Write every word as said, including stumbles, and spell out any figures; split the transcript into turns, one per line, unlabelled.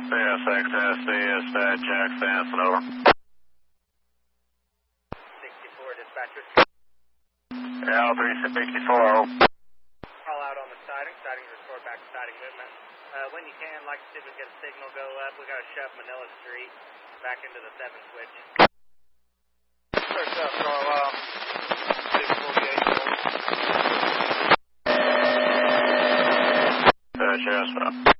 C S X S C, dispatch, Jack Stanson, over.
sixty-four, dispatcher.
L three sixty-four, over.
Call out on the siding. Siding restored back to siding movement. Uh, when you can, like to see if we can get a signal go up. We got to shove Manila Street back into the seven switch.
First up, Carlisle. six forty-eight.
Dispatch, yes, sir.